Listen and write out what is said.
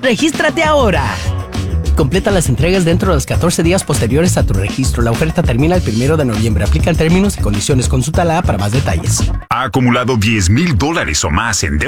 ¡Regístrate ahora! Completa las entregas dentro de los 14 días posteriores a tu registro. La oferta termina el 1 de noviembre. Aplican términos y condiciones. Consulta la para más detalles. Ha acumulado $10,000 o más en deuda